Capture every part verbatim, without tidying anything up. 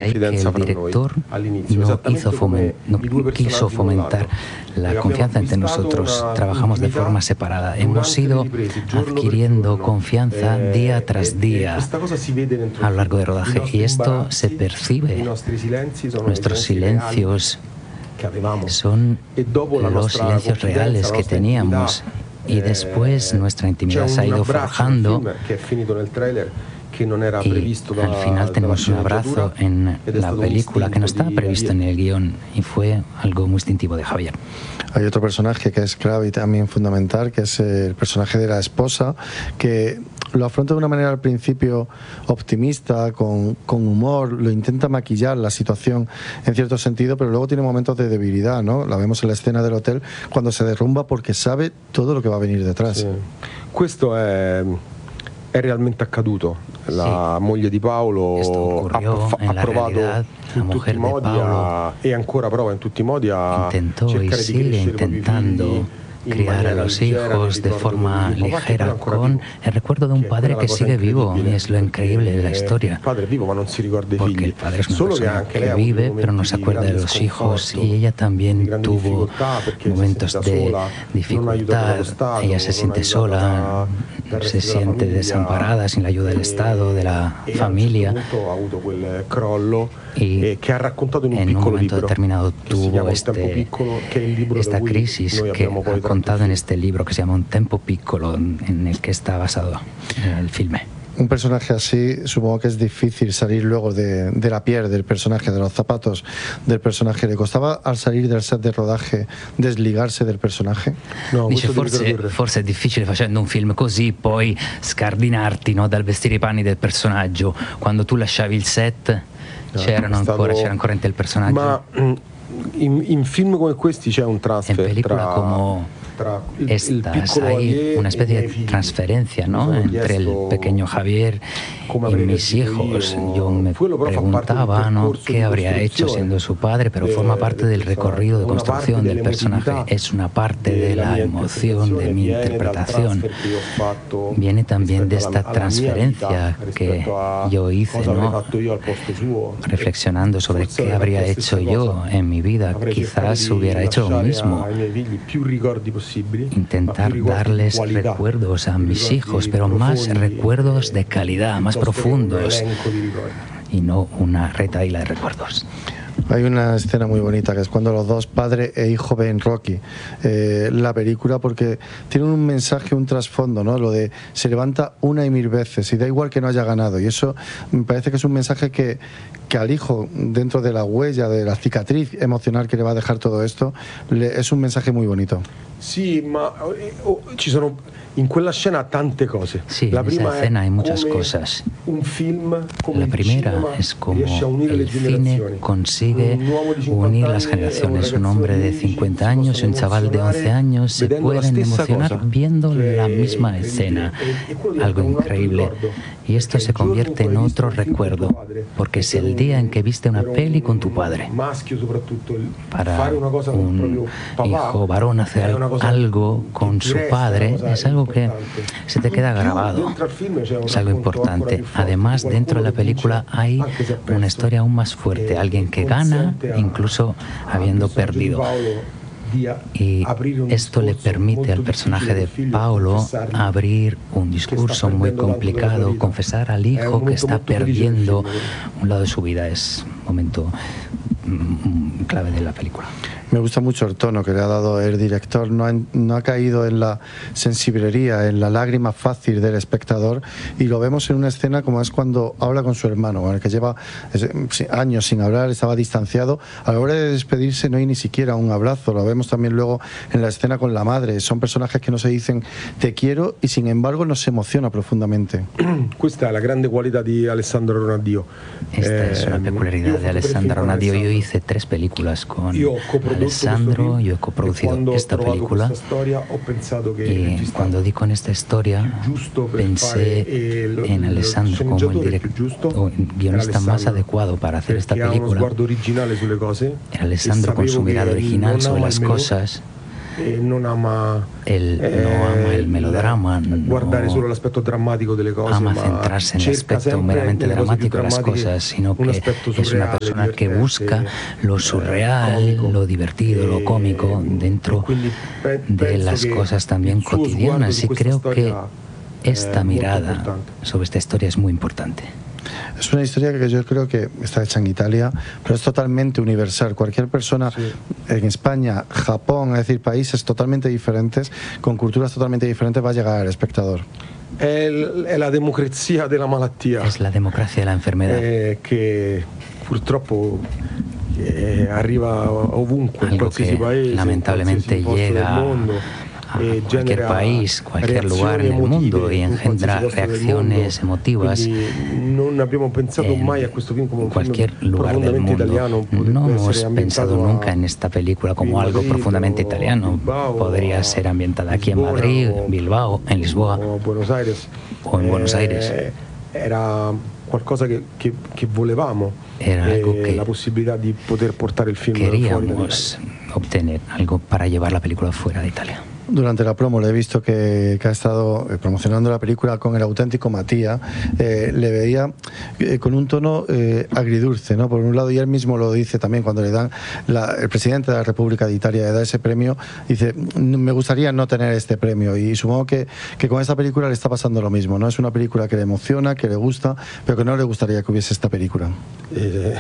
ahí que el director no, hizo fomen, no quiso fomentar la confianza entre nosotros. Trabajamos de forma separada. Hemos ido adquiriendo confianza día tras día a lo largo del rodaje. Y esto se percibe. Nuestros silencios son los silencios reales que teníamos. Y después nuestra intimidad se ha ido forjando. Y al final tenemos un abrazo en la película que no estaba previsto en el guión y fue algo muy instintivo de Javier. Hay otro personaje que es clave y también fundamental, que es el personaje de la esposa, que lo afronta de una manera al principio optimista, con, con humor, lo intenta maquillar la situación en cierto sentido, pero luego tiene momentos de debilidad, ¿no? La vemos en la escena del hotel cuando se derrumba porque sabe todo lo que va a venir detrás. Sí. Questo è, è realmente accaduto. La sì. moglie di Paolo ha, ha provato in tutti i modi a, e ancora prova in tutti i modi a cercare di crescere intentando criar a los hijos de forma ligera con el recuerdo de un padre que sigue vivo, y es lo increíble de la historia, porque el padre es una persona que vive pero no se acuerda de los hijos, y ella también tuvo momentos de dificultad. Ella se siente sola, se siente desamparada sin la ayuda del Estado, de la familia, y en un momento determinado tuvo este, esta crisis que ha contado en este libro que se llama Un tempo piccolo, en el que está basado el filme. Un personaje así, supongo que es difícil salir luego de, de la piel del personaje, de los zapatos del personaje. ¿Le costaba al salir del set de rodaje desligarse del personaje? No, Dice, forse, forse è difficile facendo un film così poi scardinarti, no, dal vestire i panni del personaggio. Quando tu lasciavi il set c'erano ancora, c'era ancora il personaggio. Ma in, in film come questi c'è un transfer tra... Como estas, hay una especie de transferencia, ¿no?, entre el pequeño Javier y mis hijos. Yo me preguntaba, ¿no?, qué habría hecho siendo su padre, pero forma parte del recorrido de construcción del personaje, es una parte de la emoción, de mi interpretación. Viene también de esta transferencia que yo hice, ¿no?, reflexionando sobre qué habría hecho yo en mi vida. Quizás hubiera hecho lo mismo, intentar darles recuerdos a mis hijos, pero más recuerdos de calidad, más profundos, y no una retahíla de recuerdos. Hay una escena muy bonita que es cuando los dos, padre e hijo, ven Rocky, eh, la película, porque tiene un mensaje, un trasfondo, ¿no? Lo de se levanta una y mil veces y da igual que no haya ganado, y eso me parece que es un mensaje que, que al hijo, dentro de la huella, de la cicatriz emocional que le va a dejar todo esto, le, es un mensaje muy bonito. Sí, ma oh, ci sono in quella scena tante cose. Sí, la en esa escena hay muchas cosas. Un film, la primera es como el cine consigue unir las generaciones. Un hombre de cincuenta años y un chaval de once años se pueden emocionar viendo la misma escena. Algo increíble. Y esto se convierte en otro recuerdo, porque es el día en que viste una peli con tu padre. Para un hijo varón hacer algo con su padre es algo que se te queda grabado, es algo importante. Además, dentro de la película hay una historia aún más fuerte, alguien que gana incluso habiendo perdido. Y esto le permite al personaje de Paolo abrir un discurso muy complicado, confesar al hijo que está perdiendo un lado de su vida. Es un momento clave de la película. Me gusta mucho el tono que le ha dado el director, no ha, no ha caído en la sensiblería, en la lágrima fácil del espectador, y lo vemos en una escena como es cuando habla con su hermano, con el que lleva años sin hablar, estaba distanciado. A la hora de despedirse no hay ni siquiera un abrazo. Lo vemos también luego en la escena con la madre. Son personajes que no se dicen te quiero y sin embargo nos emociona profundamente. Esta es la grande cualidad de Alessandro Ronadio. Esta eh, es una peculiaridad de Alessandro Ronadio. Yo hice tres películas con Alessandro, yo he coproducido esta película, y cuando di con esta historia pensé en Alessandro como el director o guionista más adecuado para hacer esta película. Era Alessandro con su mirada original sobre las cosas, e non ama, él eh, no ama el melodrama, guardare no solo l'aspetto drammatico delle cose, ama ma centrarse en el aspecto meramente dramático de las cosas, sino que es una persona que busca lo surreal, lo divertido, lo cómico dentro de las cosas también cotidianas, y creo que esta mirada sobre esta historia es muy importante. Es una historia que yo creo que está hecha en Italia, pero es totalmente universal. Cualquier persona sí. en España, Japón, es decir, países totalmente diferentes, con culturas totalmente diferentes, va a llegar al espectador. È la democrazia della malattia. Es la democracia de la enfermedad. Eh, che purtroppo eh, arriva ovunque, Algo in qualsiasi que paese, lamentablemente in qualsiasi llega del mondo. a cualquier país, cualquier lugar en el mundo, y engendra reacciones emotivas non abbiamo pensato mai a questo film come un cualquier film lugar del mundo. italiano. No hemos pensado nunca en esta película como algo profundamente italiano. Podría ser ambientada aquí en Madrid, Bilbao, en Lisboa o Buenos Aires. o en Buenos Aires. Era qualcosa che, che, che volevamo, era algo que la possibilità di poter portare il film queríamos obtener, algo para llevar la película fuera de Italia. Durante la promo le he visto que, que ha estado promocionando la película con el auténtico Matías. Eh, le veía eh, con un tono eh, agridulce, ¿no? Por un lado, y él mismo lo dice también cuando le dan, la, el presidente de la República de Italia le da ese premio, dice, me gustaría no tener este premio, y supongo que, que con esta película le está pasando lo mismo, ¿no? Es una película que le emociona, que le gusta, pero que no le gustaría que hubiese esta película. Eh,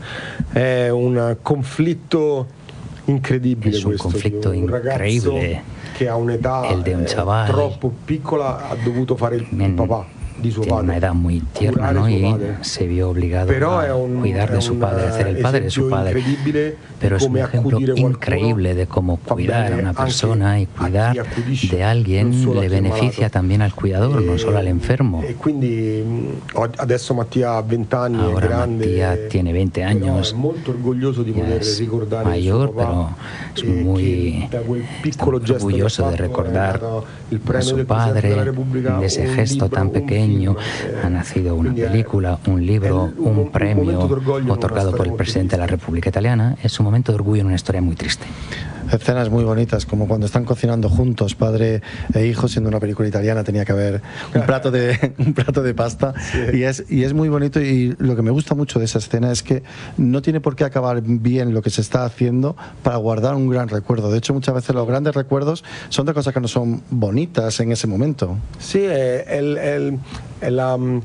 è un conflitto incredibile, es un questo, conflicto un increíble. Che ha un'età el de un chaval troppo piccola, ha dovuto fare il en, papà di suo tiene padre. Una edad muy tierna, ¿no? Y se vio obligado Però a un, cuidar de su padre, a hacer el padre de su padre. Pero es un ejemplo increíble de cómo cuidar a una persona, y cuidar de alguien le beneficia también al cuidador, no solo al enfermo. E quindi adesso Mattia ha venti anni, Ahora è grande, Matías tiene veinte años, è molto orgoglioso di poter es ricordare mayor, il suo papà, pero es muy orgulloso de recordar a su padre, de ese gesto tan pequeño. Ha nacido una película, un libro, un premio otorgado por el presidente de la República Italiana. Es un momento de orgullo en una historia muy triste. Escenas muy bonitas, como cuando están cocinando juntos, padre e hijo, siendo una película italiana tenía que haber un plato de, un plato de pasta, sí. y, es, y es muy bonito, y lo que me gusta mucho de esa escena es que no tiene por qué acabar bien lo que se está haciendo para guardar un gran recuerdo. De hecho, muchas veces los grandes recuerdos son de cosas que no son bonitas en ese momento. Sí, el, el, el um,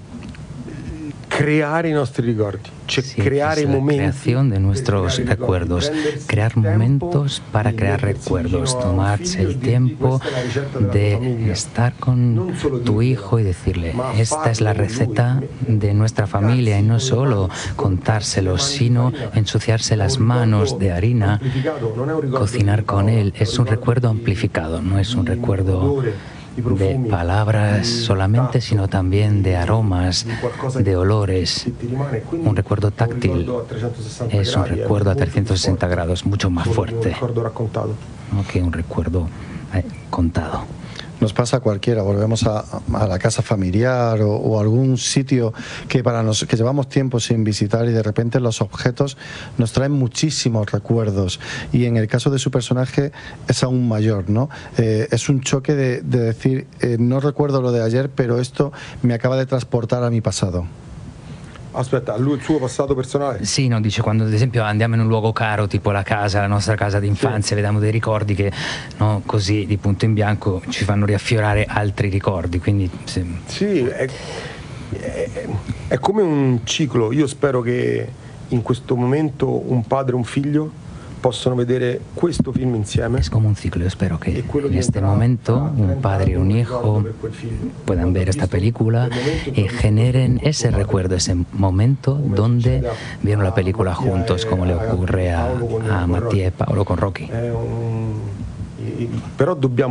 crear i nostri ricordi. Cioè, sí, creare es la momenti, creación de nuestros recuerdos, crear momentos para crear recuerdos, tomarse el tiempo de estar con tu hijo y decirle, esta es la receta de nuestra familia, y no solo contárselo, sino ensuciarse las manos de harina, cocinar con él. Es un recuerdo amplificado, no es un recuerdo de palabras solamente, sino también de aromas, de olores. Un recuerdo táctil es un recuerdo a trescientos sesenta grados, mucho más fuerte, ¿no?, que un recuerdo eh, contado. Nos pasa a cualquiera, volvemos a, a la casa familiar o, o algún sitio que para nos, que llevamos tiempo sin visitar, y de repente los objetos nos traen muchísimos recuerdos, y en el caso de su personaje es aún mayor, ¿no? Eh, es un choque de, de decir, eh, no recuerdo lo de ayer, pero esto me acaba de transportar a mi pasado. Aspetta, lui il suo passato personale? Sì, no, dice, quando ad esempio andiamo in un luogo caro, tipo la casa, la nostra casa d'infanzia, sì, vediamo dei ricordi che, no, così di punto in bianco ci fanno riaffiorare altri ricordi, quindi sì, sì è, è, è come un ciclo. Io spero che in questo momento un padre e un figlio possono vedere questo film insieme. Es como un ciclo. Yo espero que en este momento un padre y un hijo puedan ver esta película y generen ese recuerdo, ese momento donde vieron la película juntos, como le ocurre a, a Mattia e Paolo con Rocky. Però dobbiamo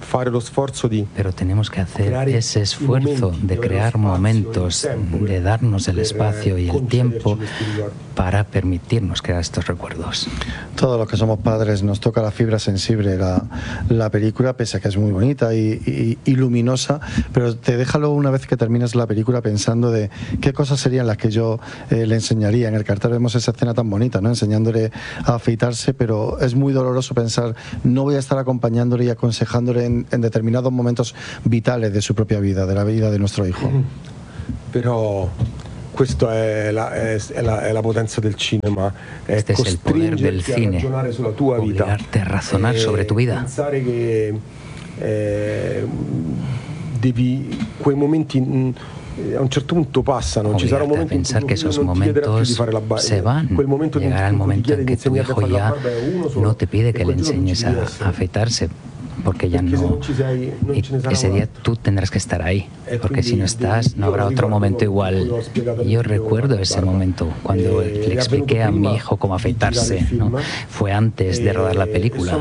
Pero tenemos que hacer ese esfuerzo de crear momentos, de darnos el espacio y el tiempo para permitirnos crear estos recuerdos. Todos los que somos padres nos toca la fibra sensible la, la película, pese a que es muy bonita y, y, y luminosa, pero te deja luego, una vez que terminas la película, pensando de qué cosas serían las que yo eh, le enseñaría. En el cartel vemos esa escena tan bonita, ¿no? Enseñándole a afeitarse, pero es muy doloroso pensar, no voy a estar acompañándole y aconsejándole en, en determinados momentos vitales de su propia vida, de la vida de nuestro hijo. Pero questa è la, è, la, è la potenza del cinema, è este es el poder del cine, a ragionare sulla tua vita, obligarte a razonar sobre tu vida. Pensare che eh, devi quei momenti mh, a un certo punto passano, ci sarà un momento in cui que esos momentos se van, llegará el momento en que tu hijo ya no te pide que le enseñes a, a afeitarse, porque ya no, ese día tú tendrás que estar ahí, porque si no estás no habrá otro momento igual. Yo recuerdo ese momento cuando le expliqué a mi hijo cómo afeitarse, ¿no? Fue antes de rodar la película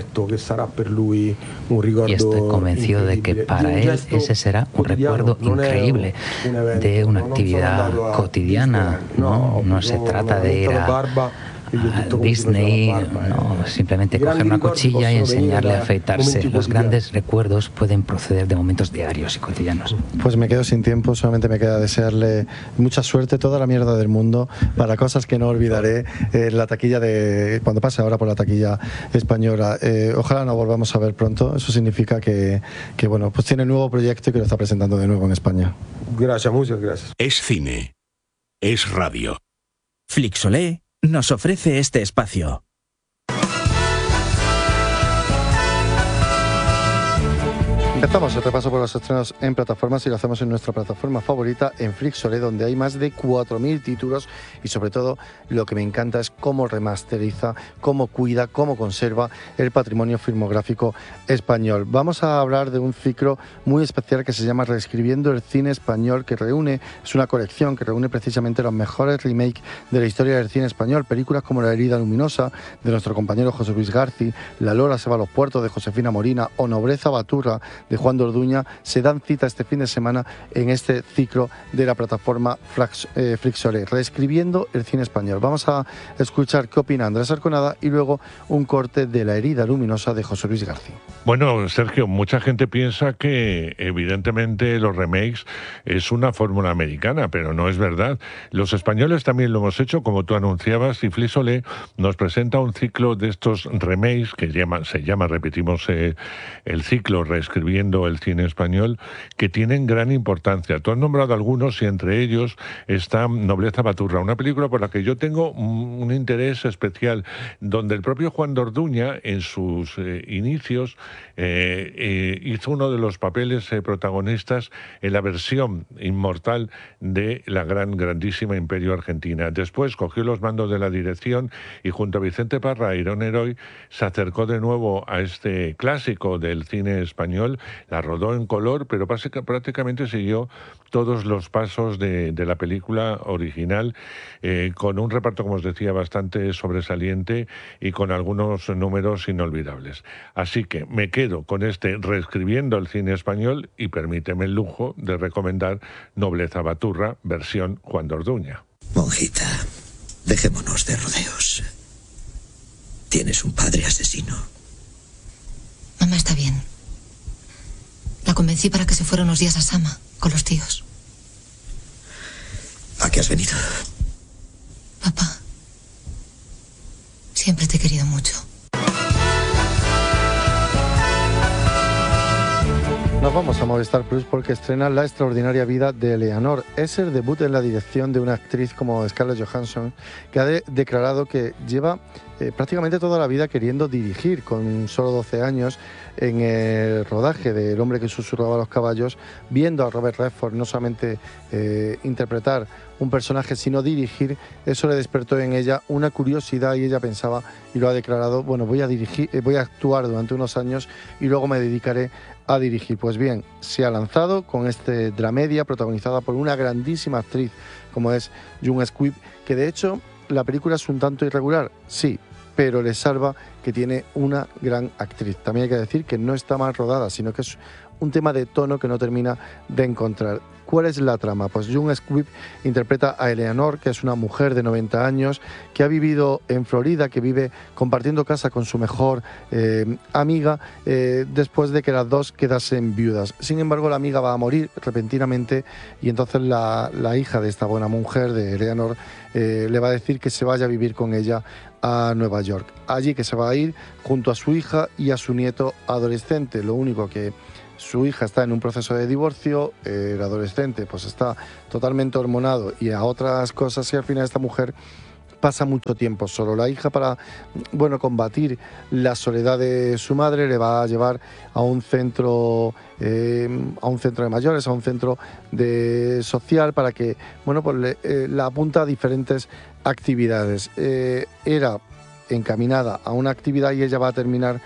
y estoy convencido de que para él ese será un recuerdo increíble de una actividad cotidiana, ¿no? No se trata de ir a a Disney, no, simplemente coger una cuchilla y enseñarle a afeitarse. Los grandes recuerdos pueden proceder de momentos diarios y cotidianos. Pues me quedo sin tiempo, solamente me queda desearle mucha suerte, toda la mierda del mundo, para cosas que no olvidaré en la taquilla de, cuando pase ahora por la taquilla española. Eh, ojalá nos volvamos a ver pronto, eso significa que, que bueno, pues tiene un nuevo proyecto y que lo está presentando de nuevo en España. Gracias, muchas gracias. Es cine, es radio. Flixolé nos ofrece este espacio. Empezamos el repaso por los estrenos en plataformas y lo hacemos en nuestra plataforma favorita, en Flixolé, donde hay más de cuatro mil títulos y sobre todo lo que me encanta es cómo remasteriza, cómo cuida, cómo conserva el patrimonio filmográfico español. Vamos a hablar de un ciclo muy especial que se llama Reescribiendo el cine español, que reúne, es una colección que reúne precisamente los mejores remakes de la historia del cine español, películas como La herida luminosa de nuestro compañero José Luis García, La lora se va a los puertos de Josefina Molina o Nobleza Baturra de Juan de Orduña, se dan cita este fin de semana en este ciclo de la plataforma Flixolé, Reescribiendo el cine español. Vamos a escuchar qué opina Andrés Arconada y luego un corte de La herida luminosa de José Luis García. Bueno, Sergio, mucha gente piensa que evidentemente los remakes es una fórmula americana, pero no es verdad. Los españoles también lo hemos hecho, como tú anunciabas, y Flixolé nos presenta un ciclo de estos remakes que llama, se llama, repetimos, eh, el ciclo Reescribiendo el cine español, que tienen gran importancia. Tú has nombrado algunos y entre ellos está Nobleza Baturra, una película por la que yo tengo un interés especial, donde el propio Juan de Orduña en sus eh, inicios eh, eh, hizo uno de los papeles eh, protagonistas en la versión inmortal de la gran, grandísima Imperio Argentina. Después cogió los mandos de la dirección y junto a Vicente Parra e Irón Heroi se acercó de nuevo a este clásico del cine español. La rodó en color, pero prácticamente siguió todos los pasos de, de la película original, eh, con un reparto, como os decía, bastante sobresaliente y con algunos números inolvidables. Así que me quedo con este Reescribiendo el cine español y permíteme el lujo de recomendar Nobleza Baturra, versión Juan de Orduña. Monjita, dejémonos de rodeos. Tienes un padre asesino. Mamá está bien. La convencí para que se fuera unos días a Sama, con los tíos. ¿A qué has venido? Papá, siempre te he querido mucho. Nos vamos a Movistar Plus porque estrena La extraordinaria vida de Eleanor. Es el debut en la dirección de una actriz como Scarlett Johansson, que ha de- declarado que lleva eh, prácticamente toda la vida queriendo dirigir. Con solo doce años, en el rodaje de El hombre que susurraba a los caballos, viendo a Robert Redford no solamente eh, interpretar un personaje, sino dirigir, eso le despertó en ella una curiosidad y ella pensaba, y lo ha declarado, bueno, voy a dirigir, eh, voy a actuar durante unos años y luego me dedicaré a dirigir. Pues bien, se ha lanzado con este dramedia protagonizada por una grandísima actriz como es June Squibb, que de hecho la película es un tanto irregular, sí, pero le salva que tiene una gran actriz. También hay que decir que no está mal rodada, sino que es un tema de tono que no termina de encontrar. ¿Cuál es la trama? Pues June Squibb interpreta a Eleanor, que es una mujer de noventa años, que ha vivido en Florida, que vive compartiendo casa con su mejor eh, amiga, eh, después de que las dos quedasen viudas. Sin embargo, la amiga va a morir repentinamente y entonces la, la hija de esta buena mujer, de Eleanor, eh, le va a decir que se vaya a vivir con ella a Nueva York. Allí que se va a ir junto a su hija y a su nieto adolescente. Lo único que su hija está en un proceso de divorcio, eh, el adolescente pues está totalmente hormonado y a otras cosas, y al final esta mujer pasa mucho tiempo solo. La hija, para bueno, combatir la soledad de su madre, le va a llevar a un centro eh, a un centro de mayores, a un centro de social, para que bueno, pues le, eh, la apunta a diferentes actividades. Eh, era encaminada a una actividad y ella va a terminar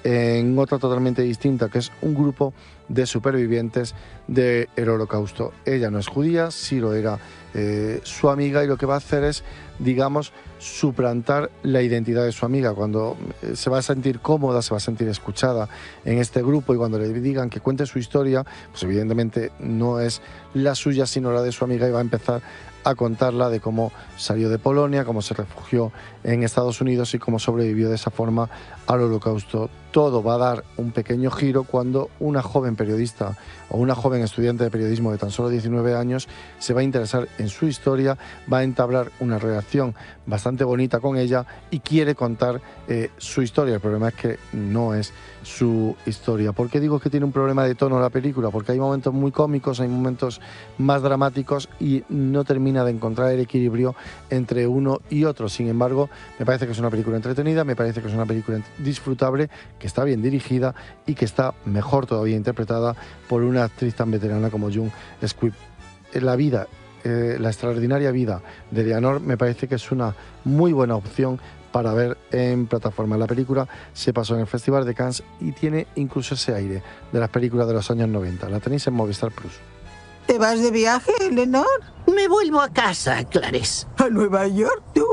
en otra totalmente distinta, que es un grupo de supervivientes del Holocausto. Ella no es judía, sí lo era eh, su amiga, y lo que va a hacer es, digamos, suplantar la identidad de su amiga. Cuando eh, se va a sentir cómoda, se va a sentir escuchada en este grupo, y cuando le digan que cuente su historia, pues evidentemente no es la suya, sino la de su amiga, y va a empezar a contarla de cómo salió de Polonia, cómo se refugió en Estados Unidos y cómo sobrevivió de esa forma al Holocausto. Todo va a dar un pequeño giro cuando una joven periodista o una joven estudiante de periodismo de tan solo diecinueve años se va a interesar en su historia, va a entablar una relación bastante bonita con ella y quiere contar eh, su historia. El problema es que no es su historia. ¿Por qué digo que tiene un problema de tono la película? Porque hay momentos muy cómicos, hay momentos más dramáticos y no termina de encontrar el equilibrio entre uno y otro. Sin embargo, me parece que es una película entretenida, me parece que es una película disfrutable, que está bien dirigida y que está mejor todavía interpretada por una actriz tan veterana como June Squibb. La vida, eh, la extraordinaria vida de Eleanor me parece que es una muy buena opción para ver en plataforma. La película se pasó en el Festival de Cannes y tiene incluso ese aire de las películas de los años noventa. La tenéis en Movistar Plus. ¿Te vas de viaje, Eleanor? Me vuelvo a casa, Clarice. ¿A Nueva York, tú?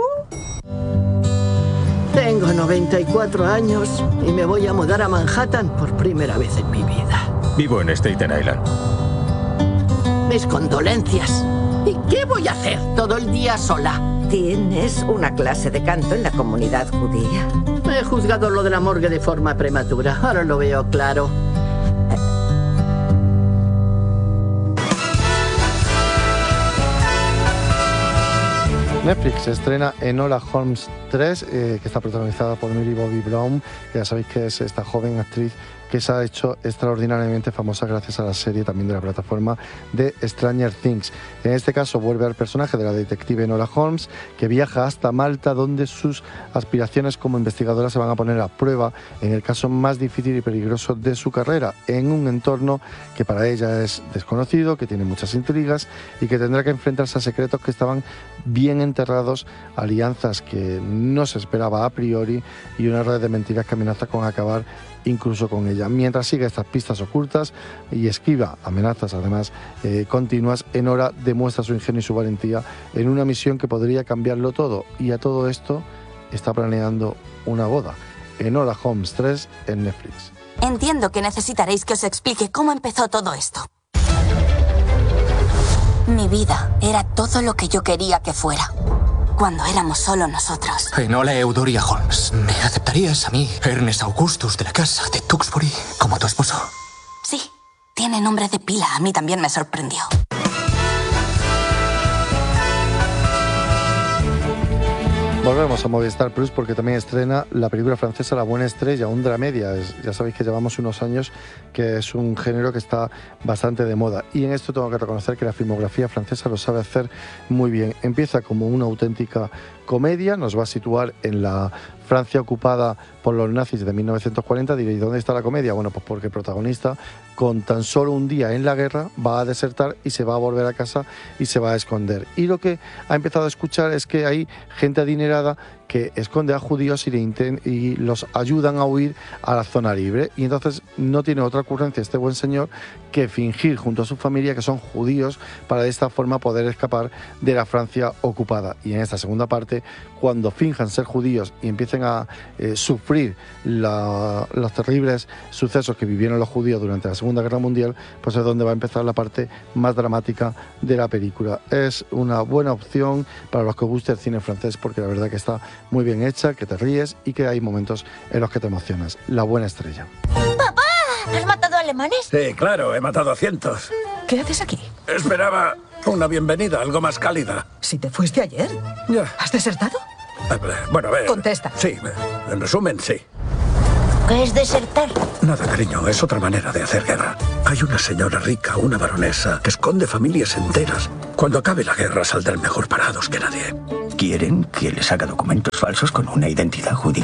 Tengo noventa y cuatro años y me voy a mudar a Manhattan por primera vez en mi vida. Vivo en Staten Island. Mis condolencias. ¿Y qué voy a hacer todo el día sola? ¿Tienes una clase de canto en la comunidad judía? He juzgado lo de la morgue de forma prematura. Ahora lo veo claro. Netflix estrena Enola Holmes tres, eh, que está protagonizada por Millie Bobby Brown, que ya sabéis que es esta joven actriz que se ha hecho extraordinariamente famosa gracias a la serie también de la plataforma de Stranger Things. En este caso vuelve al personaje de la detective Enola Holmes, que viaja hasta Malta, donde sus aspiraciones como investigadora se van a poner a prueba en el caso más difícil y peligroso de su carrera, en un entorno que para ella es desconocido, que tiene muchas intrigas y que tendrá que enfrentarse a secretos que estaban bien enterrados, alianzas que no se esperaba a priori y una red de mentiras que amenaza con acabar incluso con ella. Mientras sigue estas pistas ocultas y esquiva amenazas además eh, continuas, Enola demuestra su ingenio y su valentía en una misión que podría cambiarlo todo, y a todo esto está planeando una boda. Enola Holmes tres en Netflix. Entiendo que necesitaréis que os explique cómo empezó todo esto. Mi vida era todo lo que yo quería que fuera, cuando éramos solo nosotros. Enola Eudoria Holmes, ¿me aceptarías a mí, Ernest Augustus de la casa de Tewkesbury, como tu esposo? Sí, tiene nombre de pila. A mí también me sorprendió. Volvemos a Movistar Plus porque también estrena la película francesa La Buena Estrella, un dramedia. Es, ya sabéis que llevamos unos años que es un género que está bastante de moda, y en esto tengo que reconocer que la filmografía francesa lo sabe hacer muy bien. Empieza como una auténtica comedia, nos va a situar en la Francia ocupada por los nazis de mil novecientos cuarenta. Diréis, ¿dónde está la comedia? Bueno, pues porque el protagonista, con tan solo un día en la guerra, va a desertar y se va a volver a casa y se va a esconder. Y lo que ha empezado a escuchar es que hay gente adinerada que esconde a judíos y, le inten- y los ayudan a huir a la zona libre. Y entonces no tiene otra ocurrencia este buen señor que fingir junto a su familia que son judíos para de esta forma poder escapar de la Francia ocupada. Y en esta segunda parte, cuando finjan ser judíos y empiecen a eh, sufrir la, los terribles sucesos que vivieron los judíos durante la Segunda Guerra Mundial, pues es donde va a empezar la parte más dramática de la película. Es una buena opción para los que os guste el cine francés, porque la verdad que está muy bien hecha, que te ríes y que hay momentos en los que te emocionas. La buena estrella. ¡Papá! ¿Has matado alemanes? Sí, claro, he matado a cientos. ¿Qué haces aquí? Esperaba una bienvenida, algo más cálida. ¿Si te fuiste ayer? Ya. ¿Has desertado? Bueno, a ver... Contesta. Sí, en resumen, sí. ¿Qué es desertar? Nada, cariño, es otra manera de hacer guerra. Hay una señora rica, una baronesa, que esconde familias enteras. Cuando acabe la guerra saldrán mejor parados que nadie. Quieren que les haga documentos falsos con una identidad judía.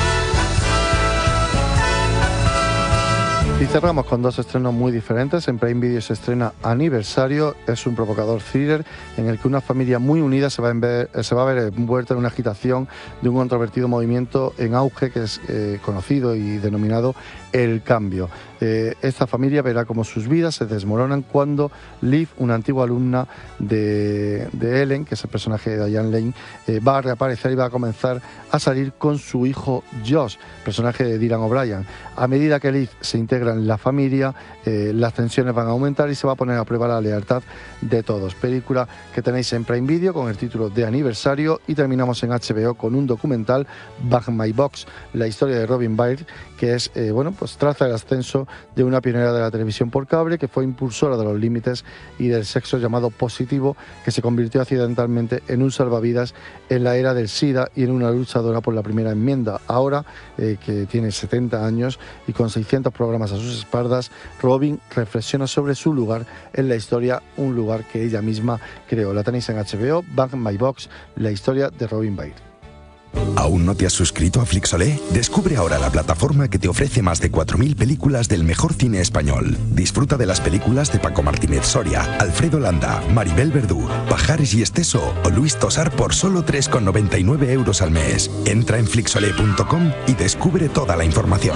Y cerramos con dos estrenos muy diferentes. En Prime Video se estrena Aniversario. Es un provocador thriller en el que una familia muy unida se va a ver, se va a ver envuelta en una agitación de un controvertido movimiento en auge que es eh, conocido y denominado El Cambio. Eh, esta familia verá cómo sus vidas se desmoronan cuando Liv, una antigua alumna de, de Ellen, que es el personaje de Diane Lane, eh, va a reaparecer y va a comenzar a salir con su hijo Josh, personaje de Dylan O'Brien. A medida que Liv se integra en la familia, eh, las tensiones van a aumentar y se va a poner a prueba la lealtad de todos. Película que tenéis en Prime Video con el título de Aniversario, y terminamos en H B O con un documental, Bag My Box, la historia de Robin Byrne, que es, eh, bueno, pues traza el ascenso de una pionera de la televisión por cable que fue impulsora de los límites y del sexo llamado positivo, que se convirtió accidentalmente en un salvavidas en la era del SIDA y en una luchadora por la primera enmienda. Ahora, eh, que tiene setenta años y con seiscientos programas a sus espaldas, Robin reflexiona sobre su lugar en la historia, un lugar que ella misma creó. La tenéis en H B O, Bag My Box, la historia de Robin Byrne. ¿Aún no te has suscrito a Flixolé? Descubre ahora la plataforma que te ofrece más de cuatro mil películas del mejor cine español. Disfruta de las películas de Paco Martínez Soria, Alfredo Landa, Maribel Verdú, Pajares y Esteso o Luis Tosar por solo tres con noventa y nueve euros al mes. Entra en flixolé punto com y descubre toda la información.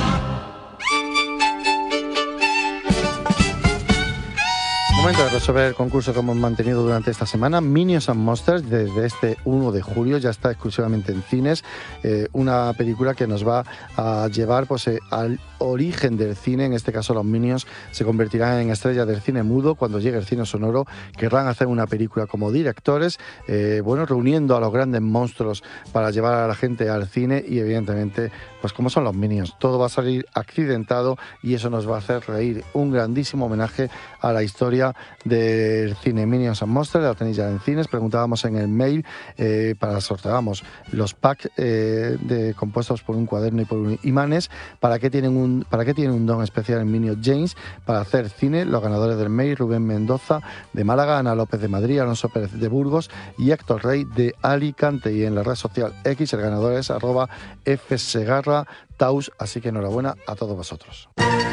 Momento de resolver el concurso que hemos mantenido durante esta semana. Minions and Monsters, desde este uno de julio, ya está exclusivamente en cines. Eh, una película que nos va a llevar pues, eh, al origen del cine. En este caso, los Minions se convertirán en estrellas del cine mudo. Cuando llegue el cine sonoro, querrán hacer una película como directores, eh, bueno, reuniendo a los grandes monstruos para llevar a la gente al cine. Y evidentemente, pues como son los Minions, todo va a salir accidentado y eso nos va a hacer reír. Un grandísimo homenaje a la historia del cine. Minions and Monsters, la tenéis ya en cines. Preguntábamos en el mail, eh, para sorteábamos los packs eh, de, compuestos por un cuaderno y por un imanes. ¿Para qué tienen un, para qué tienen un don especial en Minions James? Para hacer cine. Los ganadores del mail: Rubén Mendoza de Málaga, Ana López de Madrid, Alonso Pérez de Burgos y Héctor Rey de Alicante. Y en la red social X el ganador es arroba fsegarra taus. Así que enhorabuena a todos vosotros.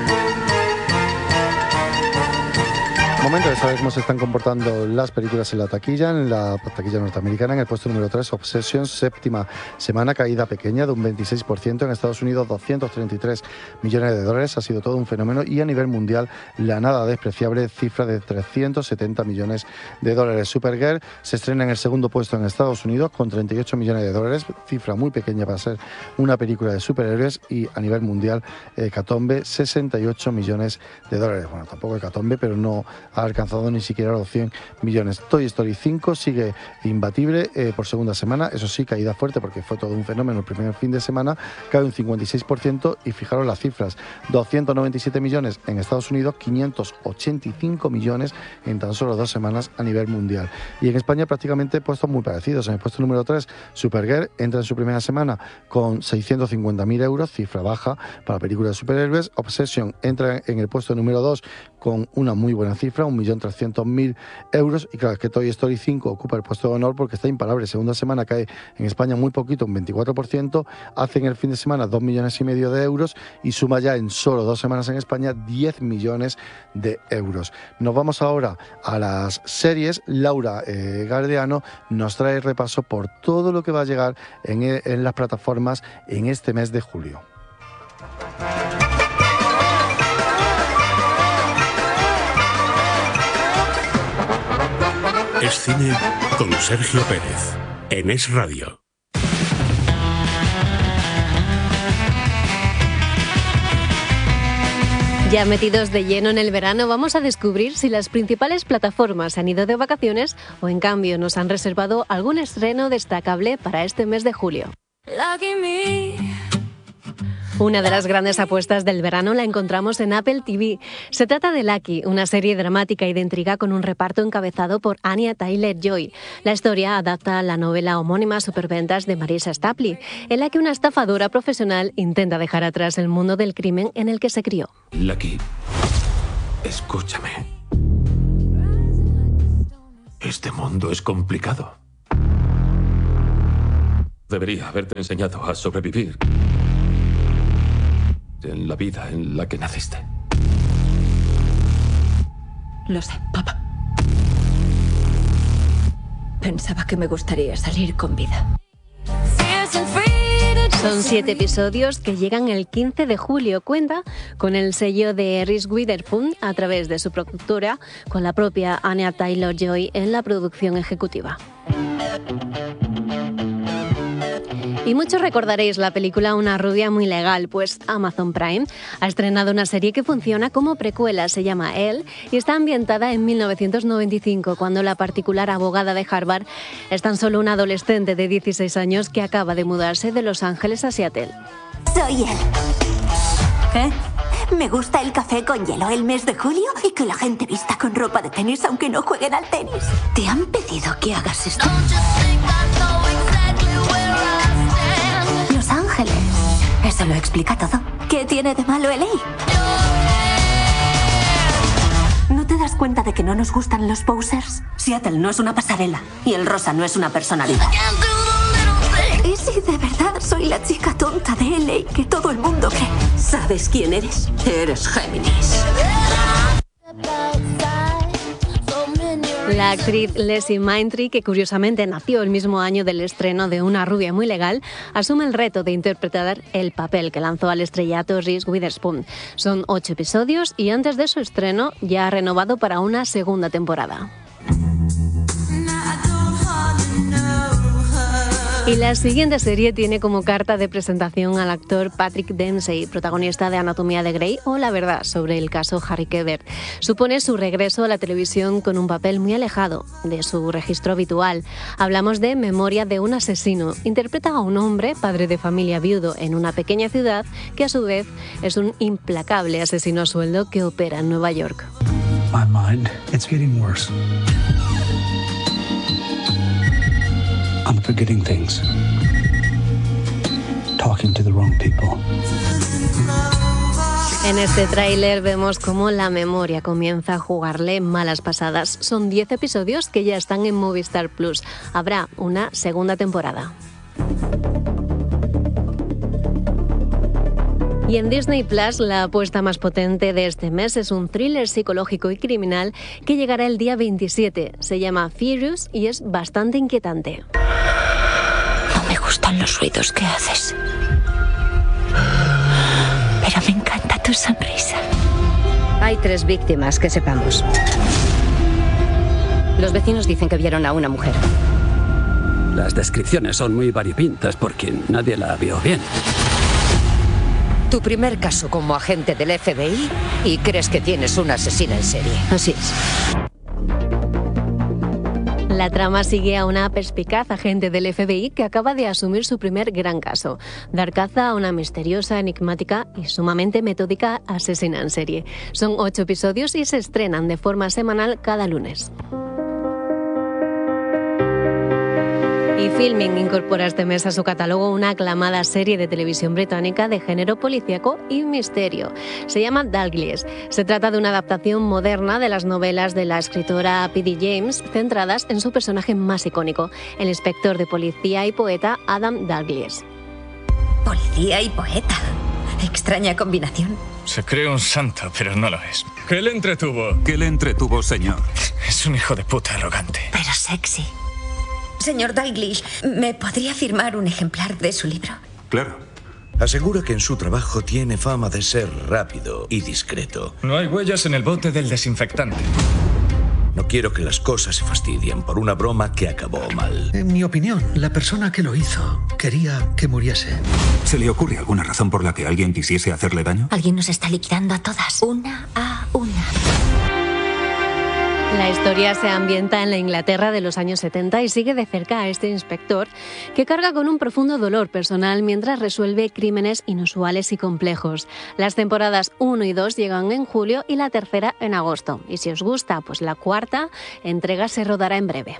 Momento de saber cómo se están comportando las películas en la taquilla, en la taquilla norteamericana. En el puesto número tres, Obsession, séptima semana, caída pequeña de un veintiséis por ciento. En Estados Unidos, doscientos treinta y tres millones de dólares, ha sido todo un fenómeno. Y a nivel mundial, la nada despreciable cifra de trescientos setenta millones de dólares. Supergirl se estrena en el segundo puesto en Estados Unidos con treinta y ocho millones de dólares, cifra muy pequeña para ser una película de superhéroes. Y a nivel mundial, Hecatombe, sesenta y ocho millones de dólares. Bueno, tampoco Hecatombe, pero no ha alcanzado ni siquiera los cien millones. Toy Story cinco sigue imbatible eh, por segunda semana, eso sí, caída fuerte porque fue todo un fenómeno el primer fin de semana, cae un cincuenta y seis por ciento y fijaros las cifras, doscientos noventa y siete millones en Estados Unidos, quinientos ochenta y cinco millones en tan solo dos semanas a nivel mundial. Y en España prácticamente puestos muy parecidos. En el puesto número tres, Supergirl entra en su primera semana con seiscientos cincuenta mil euros, cifra baja para películas de superhéroes. Obsession entra en el puesto número dos con una muy buena cifra, cifra, un millón trescientos mil euros. Y claro, es que Toy Story cinco ocupa el puesto de honor porque está imparable. Segunda semana cae en España muy poquito, un veinticuatro por ciento. Hace en el fin de semana dos millones y medio de euros y suma ya en solo dos semanas en España diez millones de euros. Nos vamos ahora a las series. Laura eh, Gardeano nos trae repaso por todo lo que va a llegar en, en las plataformas en este mes de julio. Es Cine con Sergio Pérez, en Es Radio. Ya metidos de lleno en el verano, vamos a descubrir si las principales plataformas han ido de vacaciones o en cambio nos han reservado algún estreno destacable para este mes de julio. Una de las grandes apuestas del verano la encontramos en Apple T V. Se trata de Lucky, una serie dramática y de intriga con un reparto encabezado por Anya Taylor-Joy. La historia adapta la novela homónima Superventas de Marissa Stapley, en la que una estafadora profesional intenta dejar atrás el mundo del crimen en el que se crió. Lucky, escúchame. Este mundo es complicado. Debería haberte enseñado a sobrevivir en la vida en la que naciste. Lo sé, papá. Pensaba que me gustaría salir con vida. Son siete episodios que llegan el quince de julio. Cuenta con el sello de Reese Witherspoon a través de su productora, con la propia Anya Taylor-Joy en la producción ejecutiva. Y muchos recordaréis la película Una rubia muy legal, pues Amazon Prime ha estrenado una serie que funciona como precuela, se llama Elle, y está ambientada en mil novecientos noventa y cinco, cuando la particular abogada de Harvard es tan solo una adolescente de dieciséis años que acaba de mudarse de Los Ángeles a Seattle. Soy Elle. ¿Qué? Me gusta el café con hielo el mes de julio y que la gente vista con ropa de tenis aunque no jueguen al tenis. ¿Te han pedido que hagas esto? Los Ángeles. Eso lo explica todo. ¿Qué tiene de malo L A? ¿No te das cuenta de que no nos gustan los posers? Seattle no es una pasarela y el rosa no es una personalidad. ¿Y si de verdad soy la chica tonta de L A que todo el mundo cree? ¿Sabes quién eres? Eres Géminis. La actriz Leslie Mindtree, que curiosamente nació el mismo año del estreno de Una rubia muy legal, asume el reto de interpretar el papel que lanzó al estrellato Reese Witherspoon. Son ocho episodios y antes de su estreno ya ha renovado para una segunda temporada. Y la siguiente serie tiene como carta de presentación al actor Patrick Dempsey, protagonista de Anatomía de Grey o La verdad sobre el caso Harry Quebert. Supone su regreso a la televisión con un papel muy alejado de su registro habitual. Hablamos de Memoria de un asesino. Interpreta a un hombre, padre de familia viudo en una pequeña ciudad, que a su vez es un implacable asesino a sueldo que opera en Nueva York. My mind, it's getting worse. I'm forgetting things. Talking to the wrong people. En este tráiler vemos cómo la memoria comienza a jugarle malas pasadas. Son diez episodios que ya están en Movistar Plus. Habrá una segunda temporada. Y en Disney Plus, la apuesta más potente de este mes es un thriller psicológico y criminal que llegará el día veintisiete. Se llama Furious y es bastante inquietante. No me gustan los ruidos que haces. Pero me encanta tu sonrisa. Hay tres víctimas que sepamos. Los vecinos dicen que vieron a una mujer. Las descripciones son muy variopintas porque nadie la vio bien. Tu primer caso como agente del F B I y crees que tienes una asesina en serie. Así es. La trama sigue a una perspicaz agente del F B I que acaba de asumir su primer gran caso, dar caza a una misteriosa, enigmática y sumamente metódica asesina en serie. Son ocho episodios y se estrenan de forma semanal cada lunes. Y Filming incorpora este mes a su catálogo una aclamada serie de televisión británica de género policíaco y misterio. Se llama Dalglish. Se trata de una adaptación moderna de las novelas de la escritora P D James, centradas en su personaje más icónico, el inspector de policía y poeta Adam Dalglish. Policía y poeta. Extraña combinación. Se cree un santo, pero no lo es. ¿Qué le entretuvo? ¿Qué le entretuvo, señor? Es un hijo de puta arrogante. Pero sexy. Señor Dalglish, ¿me podría firmar un ejemplar de su libro? Claro. Asegura que en su trabajo tiene fama de ser rápido y discreto. No hay huellas en el bote del desinfectante. No quiero que las cosas se fastidien por una broma que acabó mal. En mi opinión, la persona que lo hizo quería que muriese. ¿Se le ocurre alguna razón por la que alguien quisiese hacerle daño? Alguien nos está liquidando a todas, una a una. La historia se ambienta en la Inglaterra de los años setenta y sigue de cerca a este inspector que carga con un profundo dolor personal mientras resuelve crímenes inusuales y complejos. Las temporadas uno y dos llegan en julio y la tercera en agosto. Y si os gusta, pues la cuarta entrega se rodará en breve.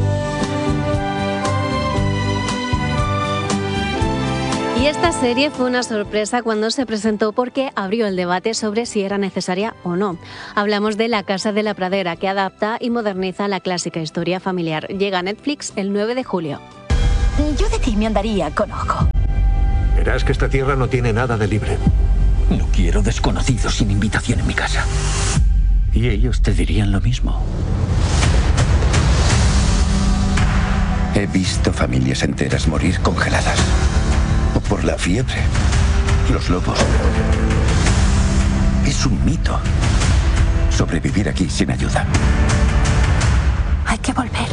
Y esta serie fue una sorpresa cuando se presentó porque abrió el debate sobre si era necesaria o no. Hablamos de La Casa de la Pradera, que adapta y moderniza la clásica historia familiar. Llega a Netflix el nueve de julio. Yo de ti me andaría con ojo. Verás que esta tierra no tiene nada de libre. No quiero desconocidos sin invitación en mi casa. Y ellos te dirían lo mismo. He visto familias enteras morir congeladas. O por la fiebre. Los lobos. Es un mito. Sobrevivir aquí sin ayuda. Hay que volver.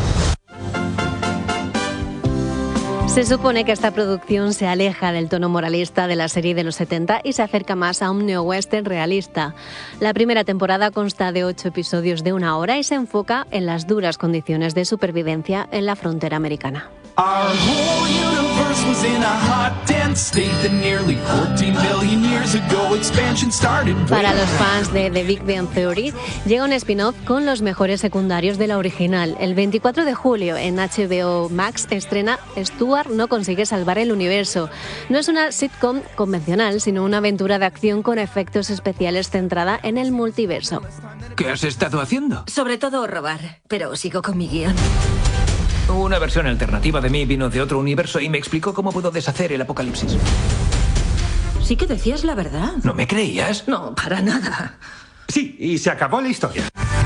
Se supone que esta producción se aleja del tono moralista de la serie de los setenta y se acerca más a un neo-western realista. La primera temporada consta de ocho episodios de una hora y se enfoca en las duras condiciones de supervivencia en la frontera americana. Our whole universe was in a hot, dense state that nearly fourteen billion years ago expansion started. Para los fans de The Big Bang Theory, llega un spin-off con los mejores secundarios de la original. El veinticuatro de julio en H B O Max estrena Stuart no consigue salvar el universo. No es una sitcom convencional, sino una aventura de acción con efectos especiales centrada en el multiverso. ¿Qué has estado haciendo? Sobre todo robar, pero sigo con mi guión. Una versión alternativa de mí vino de otro universo y me explicó cómo puedo deshacer el apocalipsis. Sí que decías la verdad. ¿No me creías? No, para nada. Sí, y se acabó la historia.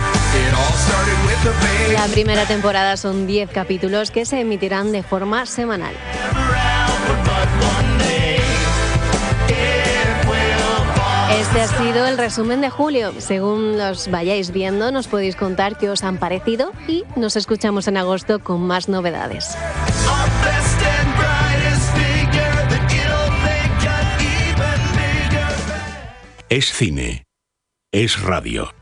La primera temporada son diez capítulos que se emitirán de forma semanal. Este ha sido el resumen de julio. Según los vayáis viendo, nos podéis contar qué os han parecido y nos escuchamos en agosto con más novedades. Es cine. Es radio.